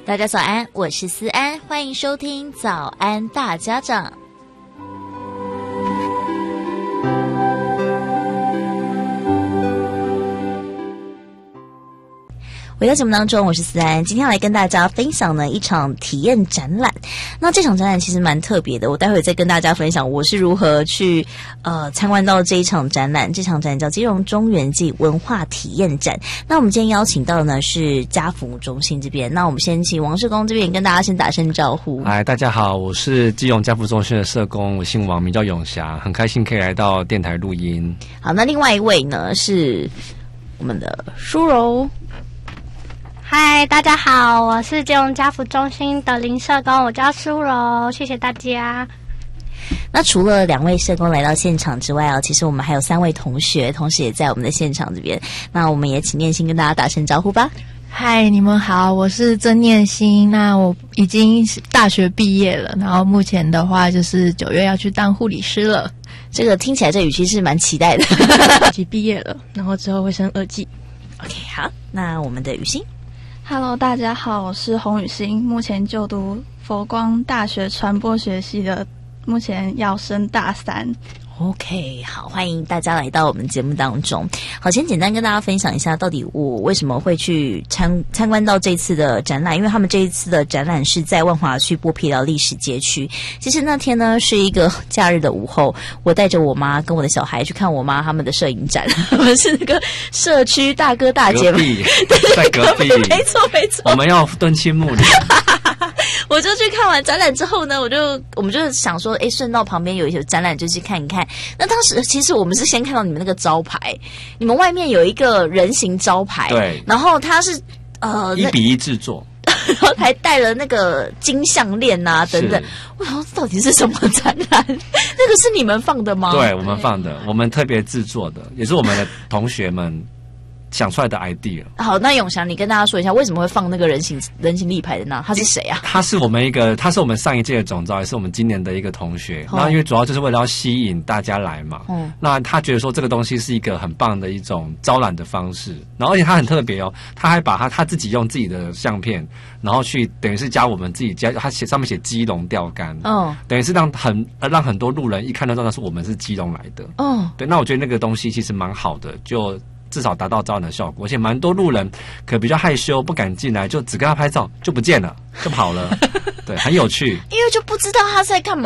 大家早安，我是思安，欢迎收听早安大家长。回到节目当中，我是思安，今天要来跟大家分享呢一场体验展览。那这场展览其实蛮特别的，我待会再跟大家分享我是如何去参观到这一场展览。这场展览叫基隆中原记文化体验展。那我们今天邀请到的呢是家福中心这边，那我们先请王社工这边跟大家先打声招呼。 嗨，大家好，我是基隆家福中心的社工，我姓王，名叫永霞，很开心可以来到电台录音。 好，那另外一位呢是我们的舒柔。 嗨，大家好，我是基隆家福中心的林社工，我叫舒柔，谢谢大家。 那除了2位社工来到现场之外其实我们还有3位同学，同时也在我们的现场这边。那我们也请念心跟大家打声招呼吧。 嗨，你们好，我是曾念心。那我已经大学毕业了，然后目前的话就是9月要去当护理师了。 这个听起来这语气是蛮期待的。 已经毕业了，然后之后会升2技。 OK， 好，那我们的雨欣。 Hello， 大家好，我是洪雨欣，目前就读佛光大学传播学系的，目前要升大3。 OK， 好，欢迎大家来到我们节目当中。好，先简单跟大家分享一下，到底我为什么会去参观到这次的展览，因为他们这一次的展览是在万华区剥皮寮历史街区。其实那天呢是一个假日的午后，我带着我妈跟我的小孩去看我妈他们的摄影展，我们是那个社区大哥大姐们， 在隔壁， 没错没错， 我们要敦亲睦邻。 我就去看完展览之后呢，我们就想说，顺道旁边有一些展览就去看一看。那当时其实我们是先看到你们那个招牌，你们外面有一个人形招牌，对，然后它是 1比1制作， 然后还带了那个金项链啊等等。我想说到底是什么展览？那个是你们放的吗？ 对，我们放的，我们特别制作的，也是我们的同学们想出来的 idea。好， 那永祥，你跟大家说一下为什么会放那个人形立牌的呢？他是谁啊？ 他是我们上一届的总召，也是我们今年的一个同学。那因为主要就是为了要吸引大家来嘛。那他觉得说这个东西是一个很棒的一种招揽的方式，然后而且他很特别哦，他还把他自己用自己的相片，然后去等于是加我们自己加，他上面写基隆钓竿，等于是让很多路人一看到那是我们是基隆来的。对，那我觉得那个东西其实蛮好的，就至少达到招揽的效果，而且蛮多路人可比较害羞不敢进来，就只跟他拍照就不见了，就跑了。对，很有趣， 因为就不知道他在干嘛